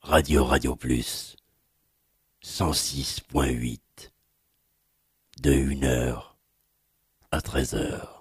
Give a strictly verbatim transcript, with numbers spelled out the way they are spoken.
Radio Radio Plus, cent six point huit, de une heure à treize heures.